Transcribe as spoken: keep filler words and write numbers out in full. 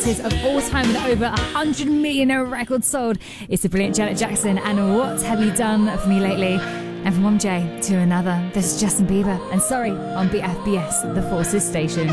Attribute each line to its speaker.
Speaker 1: artist of all time with over one hundred million records sold. It's the brilliant Janet Jackson and What Have You Done For Me Lately? And from one J to another, this is Justin Bieber and Sorry on B F B S, the Forces station.